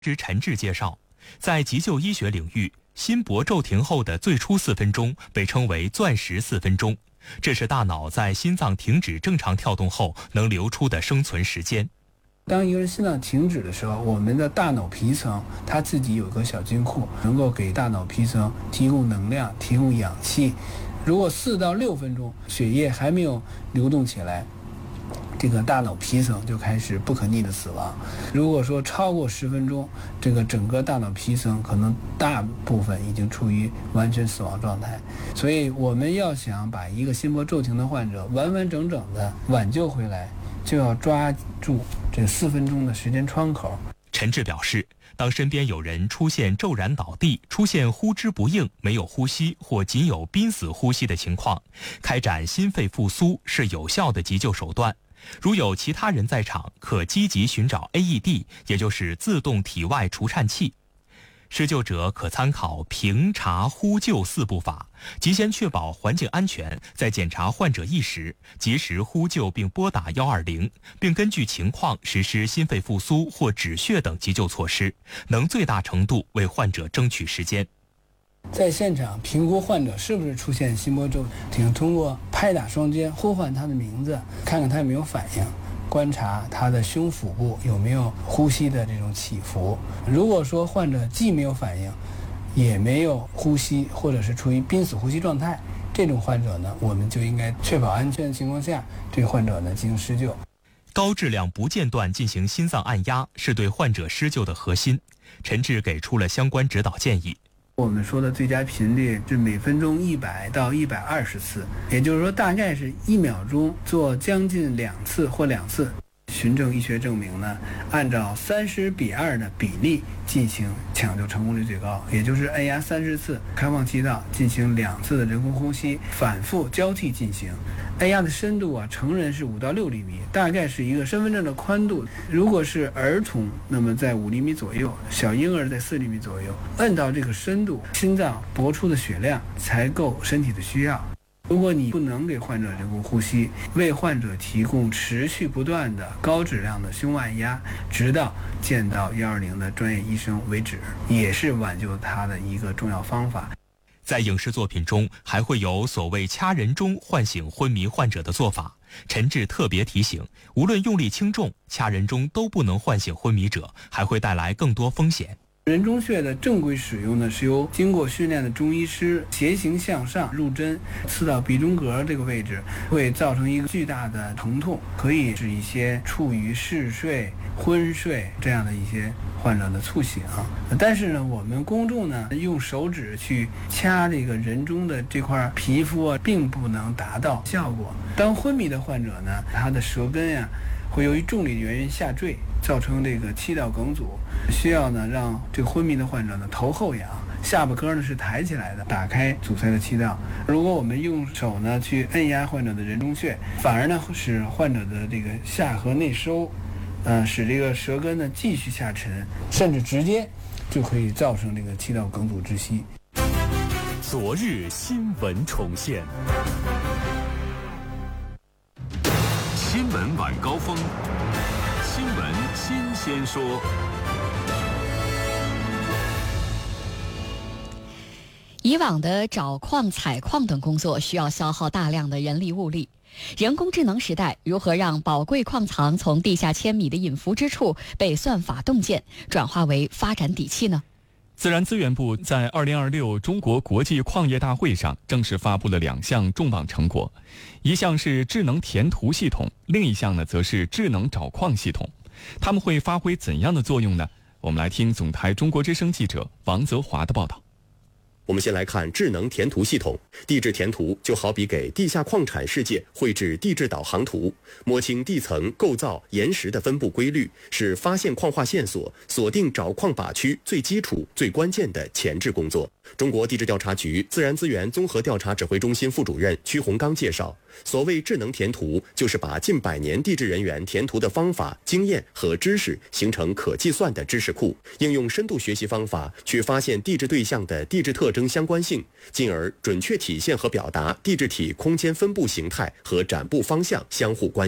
之陈志介绍，在急救医学领域，心搏骤停后的最初4分钟被称为钻石4分钟，这是大脑在心脏停止正常跳动后能留出的生存时间。 当一个人心脏停止的时候，我们的大脑皮层它自己有个小金库，能够给大脑皮层提供能量、提供氧气。如果4到6分钟血液还没有流动起来，这个大脑皮层就开始不可逆的死亡。如果说超过10分钟，这个整个大脑皮层可能大部分已经处于完全死亡状态。所以我们要想把一个心搏骤停的患者完完整整的挽救回来，就要抓住这4分钟的时间窗口。 陈志表示，当身边有人出现骤然倒地、出现呼之不应、没有呼吸或仅有濒死呼吸的情况，开展心肺复苏是有效的急救手段。如有其他人在场，可积极寻找 AED， 也就是自动体外除颤器。施救者可参考评查呼救4步法，即先确保环境安全，在检查患者意识，及时呼救并拨打120，并根据情况实施心肺复苏或止血等急救措施，能最大程度为患者争取时间。 在现场评估患者是不是出现心搏骤停，通过拍打双肩呼唤他的名字，看看他有没有反应，观察他的胸腹部有没有呼吸的这种起伏。如果说患者既没有反应也没有呼吸，或者是处于濒死呼吸状态，这种患者呢，我们就应该确保安全的情况下对患者呢进行施救。 高质量不间断进行心脏按压是对患者施救的核心。陈志给出了相关指导建议。 我们说的最佳频率是每分钟100到120次，也就是说大概是1秒钟做将近2次或2次。循证医学证明呢，按照30:2的比例进行抢救成功率最高，也就是按压30次，开放气道进行2次的人工呼吸，反复交替进行。按压的深度成人是5到6厘米，大概是一个身份证的宽度。如果是儿童，那么在5厘米左右，小婴儿在4厘米左右。按到这个深度，心脏搏出的血量才够身体的需要。如果你不能给患者人工呼吸，为患者提供持续不断的高质量的胸按压，直到见到120的专业医生为止，也是挽救他的一个重要方法。 在影视作品中，还会有所谓掐人中唤醒昏迷患者的做法。陈志特别提醒，无论用力轻重，掐人中都不能唤醒昏迷者，还会带来更多风险。 人中穴的正规使用呢，是由经过训练的中医师斜行向上入针，刺到鼻中隔这个位置，会造成一个巨大的疼痛，可以使一些处于嗜睡、昏睡这样的一些患者的猝醒。但是呢，我们公众呢用手指去掐这个人中的这块皮肤并不能达到效果。当昏迷的患者呢，他的舌根会由于重力原因下坠，造成这个气道梗阻，需要呢让这个昏迷的患者呢头后仰，下巴颏呢是抬起来的，打开阻塞的气道。如果我们用手呢去按压患者的人中穴，反而呢使患者的这个下颌内收，使这个舌根呢继续下沉，甚至直接就可以造成这个气道梗阻窒息。 昨日新闻重现，新闻晚高峰，新闻新鲜说。 以往的找矿、采矿等工作需要消耗大量的人力物力。人工智能时代，如何让宝贵矿藏从地下千米的隐伏之处被算法洞见，转化为发展底气呢？ 自然资源部在2026中国国际矿业大会上正式发布了2项重磅成果，一项是智能填图系统，另一项呢则是智能找矿系统。它们会发挥怎样的作用呢？我们来听总台中国之声记者王泽华的报道。 我们先来看智能填图系统。地质填图就好比给地下矿产世界绘制地质导航图，摸清地层构造、岩石的分布规律，是发现矿化线索、锁定找矿靶区最基础、最关键的前置工作。中国地质调查局自然资源综合调查指挥中心副主任曲洪刚介绍，所谓智能填图，就是把近100年地质人员填图的方法、经验和知识形成可计算的知识库，应用深度学习方法去发现地质对象的地质特征相关性，进而准确体现和表达地质体空间分布形态和展布方向相互关系。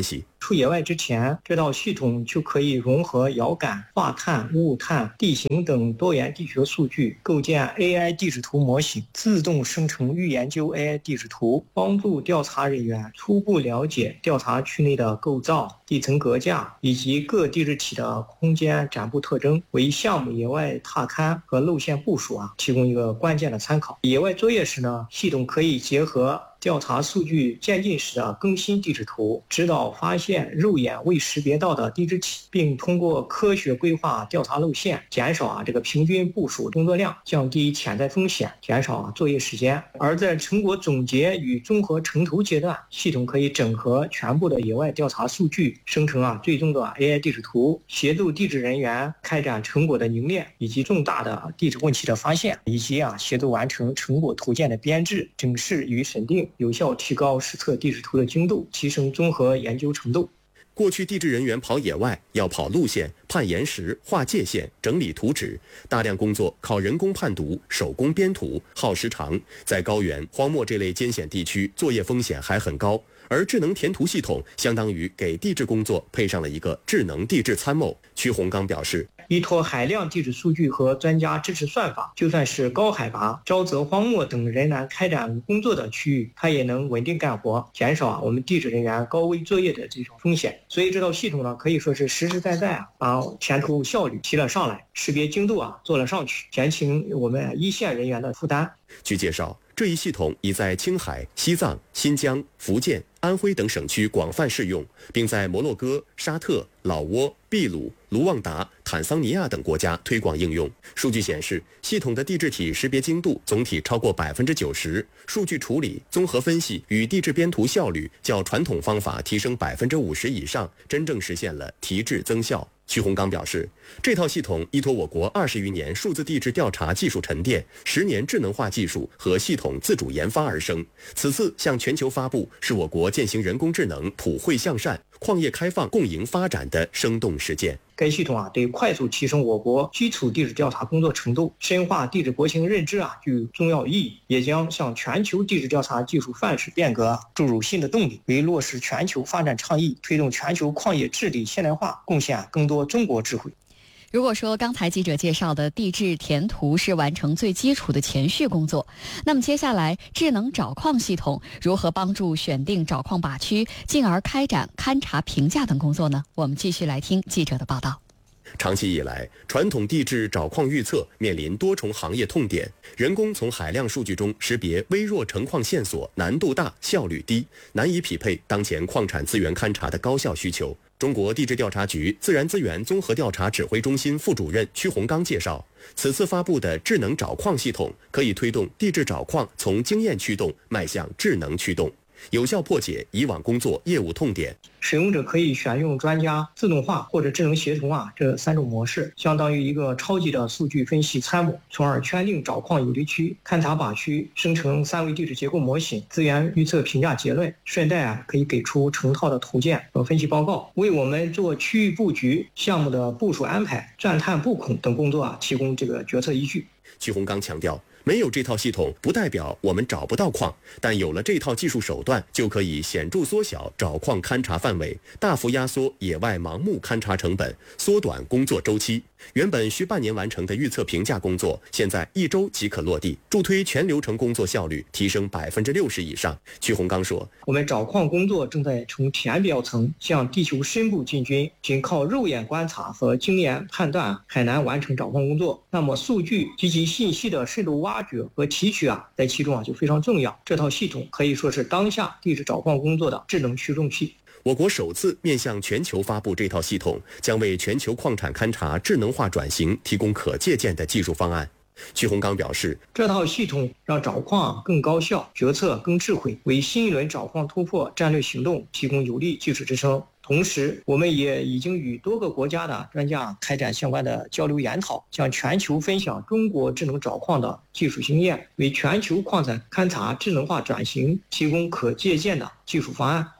出野外之前，这套系统就可以融合遥感、化碳、雾碳、地形等多元地学数据，构建 AI 地质图模型，自动生成预研究 AI 地质图，帮助调查人员初步了解调查区内的构造、地层格架以及各地质体的空间展布特征，为项目野外踏勘和路线部署提供一个关键的参考。野外作业时呢，系统可以结合调查数据渐进时的更新地质图，指导发现肉眼未识别到的地质体，并通过科学规划调查路线，减少这个平均部署工作量，降低潜在风险，减少作业时间。而在成果总结与综合成图阶段，系统可以整合全部的野外调查数据，生成最终的 AI 地质图，协助地质人员开展成果的凝练以及重大的地质问题的发现，以及协助完成成果图件的编制、整饰与审定，有效提高实测地质图的精度，提升综合研究程度。 过去地质人员跑野外要跑路线、判岩石、画界线、整理图纸，大量工作靠人工判读、手工编图，耗时长，在高原、荒漠这类艰险地区，作业风险还很高。而智能填图系统相当于给地质工作配上了一个智能地质参谋。曲洪刚表示， 依托海量地质数据和专家支持算法，就算是高海拔、沼泽、荒漠等仍然开展工作的区域，它也能稳定干活，减少我们地质人员高危作业的这种风险。所以这套系统呢，可以说是实实在在把填图效率提了上来，识别精度做了上去，减轻我们一线人员的负担。 据介绍，这一系统已在青海、西藏、新疆、福建、安徽等省区广泛适用，并在摩洛哥、沙特、老挝、秘鲁、卢旺达、坦桑尼亚等国家推广应用。数据显示，系统的地质体识别精度总体超过90%，数据处理、综合分析与地质编图效率较传统方法提升50%以上，真正实现了提质增效。曲洪刚表示，这套系统依托我国20余年数字地质调查技术沉淀、10年智能化技术和系统自主研发而生。此次向全球发布，是我国践行人工智能普惠向善、矿业开放共赢发展的生动实践。 该系统对快速提升我国基础地质调查工作程度、深化地质国情认知具有重要意义，也将向全球地质调查技术范式变革注入新的动力，为落实全球发展倡议、推动全球矿业治理现代化贡献更多中国智慧。 如果说刚才记者介绍的地质填图是完成最基础的前序工作，那么接下来智能找矿系统如何帮助选定找矿靶区，进而开展勘察评价等工作呢？我们继续来听记者的报道。 长期以来，传统地质找矿预测面临多重行业痛点，人工从海量数据中识别微弱成矿线索难度大、效率低，难以匹配当前矿产资源勘察的高效需求。中国地质调查局自然资源综合调查指挥中心副主任曲洪刚介绍，此次发布的智能找矿系统可以推动地质找矿从经验驱动迈向智能驱动，有效破解以往工作业务痛点。 使用者可以选用专家、自动化或者智能协同这3种模式，相当于一个超级的数据分析参谋，从而圈定找矿有利区、勘察靶区，生成3维地质结构模型、资源预测评价结论，顺带可以给出成套的图件和分析报告，为我们做区域布局、项目的部署安排、钻探布孔等工作提供这个决策依据。 曲洪刚强调，没有这套系统不代表我们找不到矿，但有了这套技术手段，就可以显著缩小找矿勘察范围，大幅压缩野外盲目勘察成本，缩短工作周期。原本需半年完成的预测评价工作，现在1周即可落地，助推全流程工作效率提升60%以上。曲洪刚说， 我们找矿工作正在从填表层向地球深部进军，仅靠肉眼观察和经验判断很难完成找矿工作。那么数据及其信息的深度挖掘和提取在其中就非常重要。这套系统可以说是当下地质找矿工作的智能驱动器。 我国首次面向全球发布这套系统，将为全球矿产勘察智能化转型提供可借鉴的技术方案。曲洪刚表示， 这套系统让找矿更高效，决策更智慧，为新一轮找矿突破战略行动提供有力技术支撑。同时，我们也已经与多个国家的专家开展相关的交流研讨，向全球分享中国智能找矿的技术经验，为全球矿产勘察智能化转型提供可借鉴的技术方案。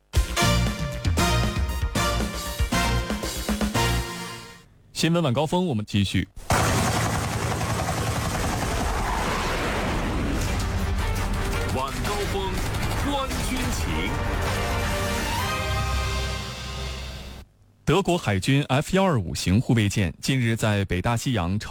新闻晚高峰，我们继续。 晚高峰，观军情。 德国海军 F-125型护卫舰近日在北大西洋